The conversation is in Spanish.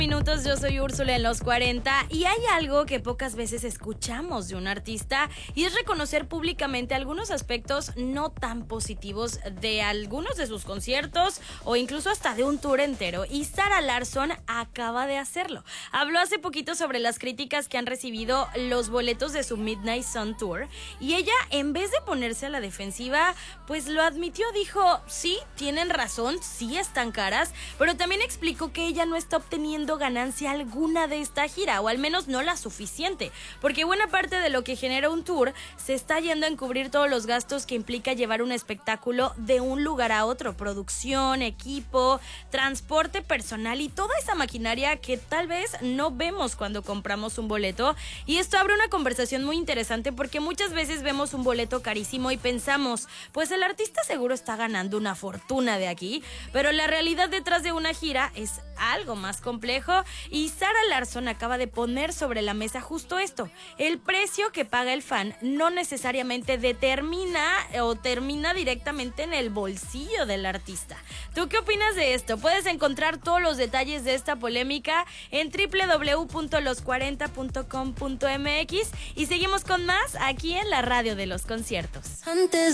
Minutos, yo soy Úrsula en los 40 y hay algo que pocas veces escuchamos de un artista y es reconocer públicamente algunos aspectos no tan positivos de algunos de sus conciertos o incluso hasta de un tour entero, y Zara Larsson acaba de hacerlo. Habló hace poquito sobre las críticas que han recibido los boletos de su Midnight Sun Tour y ella, en vez de ponerse a la defensiva, pues lo admitió, dijo, sí, tienen razón, sí están caras, pero también explicó que ella no está obteniendo ganancia alguna de esta gira, o al menos no la suficiente, porque buena parte de lo que genera un tour se está yendo en cubrir todos los gastos que implica llevar un espectáculo de un lugar a otro, producción, equipo, transporte personal y toda esa maquinaria que tal vez no vemos cuando compramos un boleto. Y esto abre una conversación muy interesante porque muchas veces vemos un boleto carísimo y pensamos, pues el artista seguro está ganando una fortuna de aquí, pero la realidad detrás de una gira es algo más complejo, y Zara Larsson acaba de poner sobre la mesa justo esto. El precio que paga el fan no necesariamente determina o termina directamente en el bolsillo del artista. ¿Tú qué opinas de esto? Puedes encontrar todos los detalles de esta polémica en www.los40.com.mx y seguimos con más aquí en la radio de los conciertos.